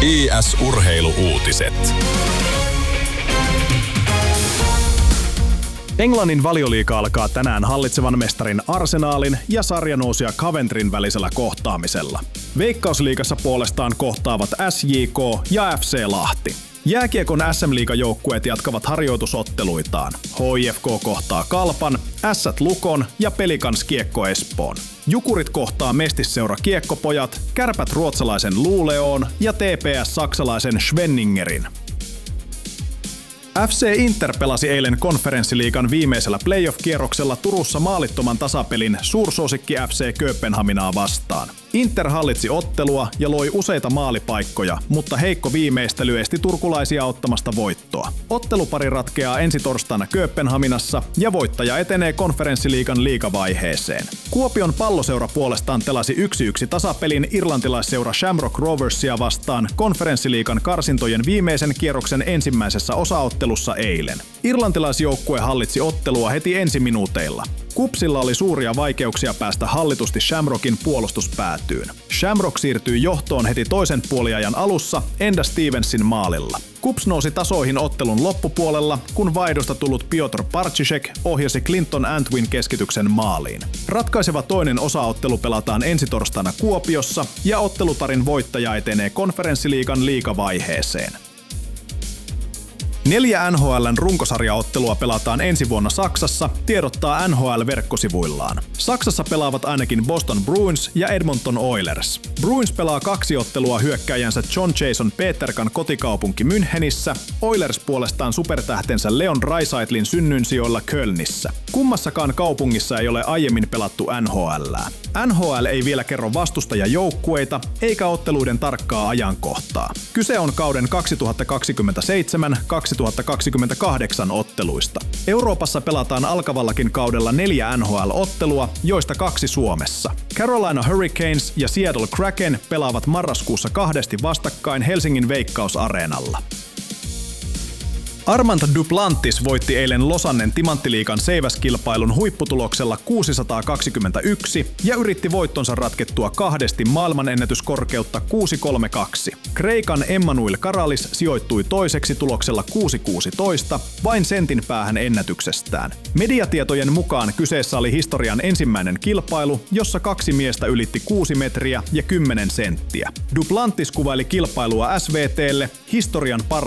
IS-urheilu-uutiset. Englannin Valioliiga alkaa tänään hallitsevan mestarin Arsenalin ja sarjanousija Coventryn välisellä kohtaamisella. Veikkausliigassa puolestaan kohtaavat SJK ja FC Lahti. Jääkiekon SM-liigajoukkueet jatkavat harjoitusotteluitaan. HIFK kohtaa Kalpan, Ässät Lukon ja Pelikans Kiekko Espoon. Jukurit kohtaa Mestisseura Kiekkopojat, Kärpät ruotsalaisen Luleån ja TPS saksalaisen Schwenningerin. FC Inter pelasi eilen konferenssiliigan viimeisellä playoff-kierroksella Turussa maalittoman tasapelin suursuosikki FC Kööpenhaminaa vastaan. Inter hallitsi ottelua ja loi useita maalipaikkoja, mutta heikko viimeistely esti turkulaisia ottamasta voittoa. Ottelupari ratkeaa ensi torstaina Kööpenhaminassa ja voittaja etenee konferenssiliigan liigavaiheeseen. Kuopion Palloseura puolestaan pelasi 1-1 tasapelin irlantilaisseura Shamrock Roversia vastaan konferenssiliigan karsintojen viimeisen kierroksen ensimmäisessä osaottelussa eilen. Irlantilaisjoukkue hallitsi ottelua heti ensiminuuteilla. KuPSilla oli suuria vaikeuksia päästä hallitusti Shamrockin puolustuspäätyyn. Shamrock siirtyi johtoon heti toisen puoliajan alussa Enda Stevensin maalilla. KuPS nousi tasoihin ottelun loppupuolella, kun vaihdosta tullut Piotr Parchisek ohjasi Clinton Antwin keskityksen maaliin. Ratkaiseva toinen osaottelu pelataan ensi torstaina Kuopiossa ja ottelutarin voittaja etenee konferenssiliigan liigavaiheeseen. 4 NHL:n runkosarjaottelua pelataan ensi vuonna Saksassa, tiedottaa NHL-verkkosivuillaan. Saksassa pelaavat ainakin Boston Bruins ja Edmonton Oilers. Bruins pelaa 2 ottelua hyökkääjänsä John Jason Peterkan kotikaupunki Münchenissä, Oilers puolestaan supertähtensä Leon Draisaitlin synnyinsijoilla Kölnissä. Kummassakaan kaupungissa ei ole aiemmin pelattu NHL:ää. NHL ei vielä kerro vastustajajoukkueita eikä otteluiden tarkkaa ajankohtaa. Kyse on kauden 2027-2028 otteluista. Euroopassa pelataan alkavallakin kaudella 4 NHL-ottelua, joista 2 Suomessa. Carolina Hurricanes ja Seattle Kraken pelaavat marraskuussa 2 vastakkain Helsingin Veikkaus-areenalla. Armand Duplantis voitti eilen Losannen Timanttiliigan seiväskilpailun huipputuloksella 621 ja yritti voittonsa ratkettua 2 maailmanennätyskorkeutta 632. Kreikan Emmanuel Karalis sijoittui toiseksi tuloksella 616, vain sentin päähän ennätyksestään. Mediatietojen mukaan kyseessä oli historian ensimmäinen kilpailu, jossa 2 miestä ylitti 6 metriä ja 10 senttiä. Duplantis kuvaili kilpailua SVT:lle historian parhaaksi